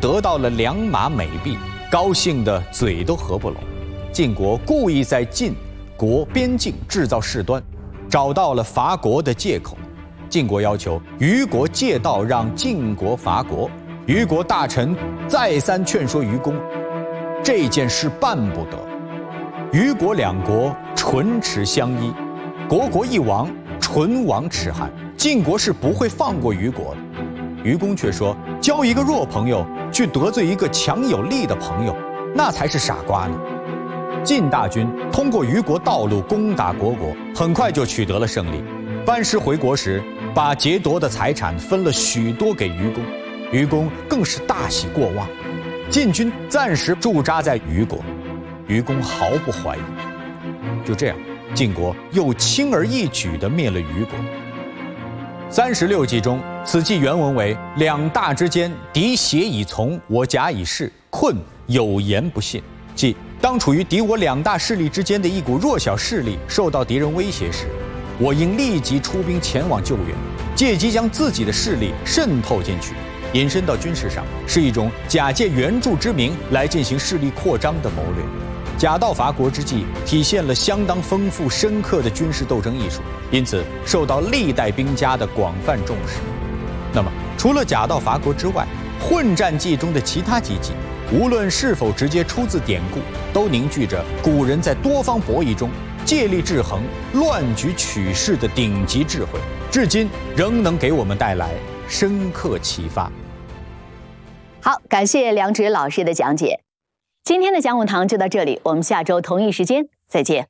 得到了2马美币，高兴得嘴都合不拢。晋国故意在晋国边境制造事端，找到了伐国的借口。晋国要求虞国借道让晋国伐国，虞国大臣再三劝说虞公，这件事办不得。虞国2国唇齿相依，国一亡，唇亡齿寒。晋国是不会放过虞国的。虞公却说，交一个弱朋友去得罪一个强有力的朋友，那才是傻瓜呢。晋大军通过虞国道路攻打虢国，很快就取得了胜利。班师回国时，把劫夺的财产分了许多给虞公，虞公更是大喜过望。晋军暂时驻扎在虞国，虞公毫不怀疑。就这样，晋国又轻而易举地灭了虞国。36计中，此计原文为：2大之间，敌胁以从，我假以事，困有言不信。即当处于敌我2大势力之间的一股弱小势力受到敌人威胁时，我应立即出兵前往救援，借机将自己的势力渗透进去，引申到军事上，是一种假借援助之名来进行势力扩张的谋略。假道伐国之计体现了相当丰富深刻的军事斗争艺术，因此受到历代兵家的广泛重视。那么除了假道伐国之外，混战计中的其他几计，无论是否直接出自典故，都凝聚着古人在多方博弈中借力制衡、乱局取势的顶级智慧，至今仍能给我们带来深刻启发。 好，感谢梁植老师的讲解。今天的讲武堂就到这里，我们下周同一时间再见。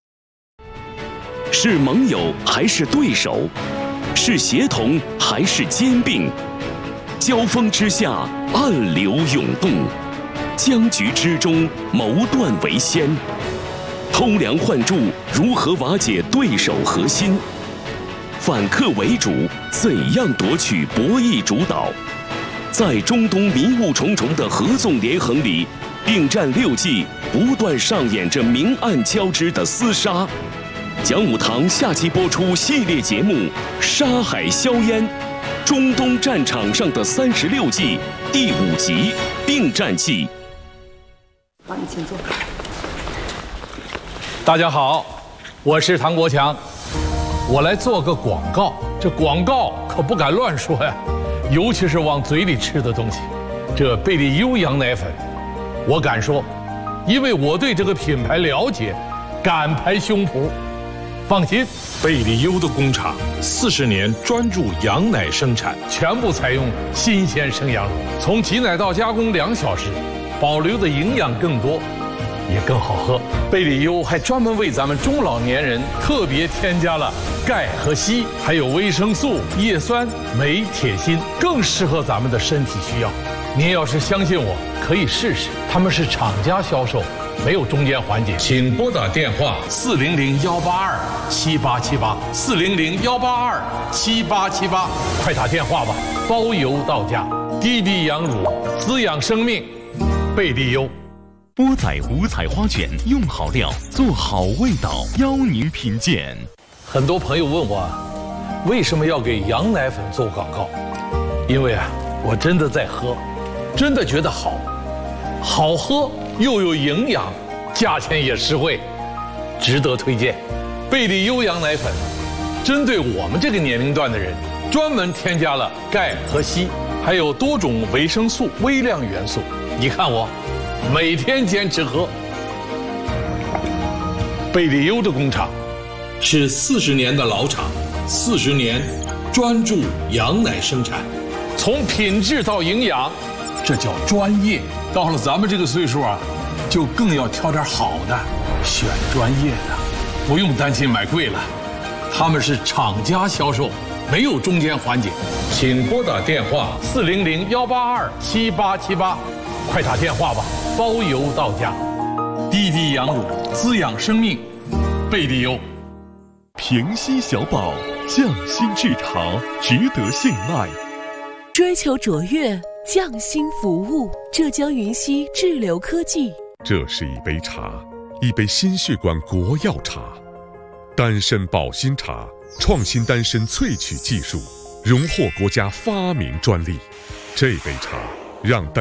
是盟友还是对手？是协同还是兼并？交锋之下，暗流涌动；僵局之中，谋断为先。偷梁换柱，如何瓦解对手核心？反客为主，怎样夺取博弈主导？在中东迷雾重重的合纵连横里，并战6计不断上演着明暗交织的厮杀。讲武堂下期播出系列节目《沙海硝烟》，中东战场上的36计第5集并战计。 帮你请坐。 大家好，我是唐国强，我来做个广告。这广告可不敢乱说呀，尤其是往嘴里吃的东西。这贝利优羊奶粉，我敢说，因为我对这个品牌了解，敢拍胸脯。放心， 贝利优的工厂40年专注羊奶生产， 全部采用新鲜生羊乳，从挤奶到加工2小时，保留的营养更多，也更好喝。贝利优还专门为咱们中老年人特别添加了钙和硒，还有维生素、叶酸、镁、铁、锌，更适合咱们的身体需要。您要是相信我，可以试试。他们是厂家销售，没有中间环节。请拨打电话400-182-7878，400-182-7878，快打电话吧，包邮到家。滴滴羊乳，滋养生命，贝利优。 波仔五彩花卷，用好料，做好味道，邀您品鉴。 很多朋友问我，为什么要给羊奶粉做广告？因为我真的在喝，真的觉得好，好喝又有营养，价钱也实惠，值得推荐。贝利优羊奶粉针对我们这个年龄段的人，专门添加了钙和硒，还有多种维生素、微量元素。你看我每天坚持喝。贝利优的工厂是40年的老厂，40年专注羊奶生产，从品质到营养，这叫专业。到了咱们这个岁数就更要挑点好的，选专业的，不用担心买贵了。他们是厂家销售，没有中间环节。请拨打电话400-182-7878，快打电话吧，包邮到家。滴滴羊乳，滋养生命，贝利优。 平西小宝，匠心制茶，值得信赖。 追求卓越，匠心服务，浙江云溪智流科技。 这是一杯茶，一杯心血管国药茶，丹参保心茶，创新丹参萃取技术，荣获国家发明专利。这杯茶让